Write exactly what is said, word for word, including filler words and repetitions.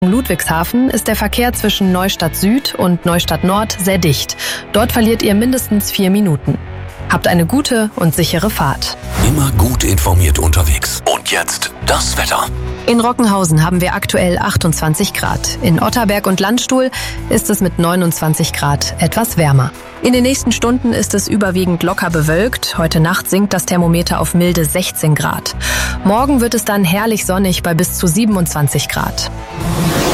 Ludwigshafen ist der Verkehr zwischen Neustadt Süd und Neustadt Nord sehr dicht. Dort verliert ihr mindestens vier Minuten. Habt eine gute und sichere Fahrt. Immer gut informiert unterwegs. Und jetzt das Wetter. In Rockenhausen haben wir aktuell achtundzwanzig Grad. In Otterberg und Landstuhl ist es mit neunundzwanzig Grad etwas wärmer. In den nächsten Stunden ist es überwiegend locker bewölkt. Heute Nacht sinkt das Thermometer auf milde sechzehn Grad. Morgen wird es dann herrlich sonnig bei bis zu siebenundzwanzig Grad.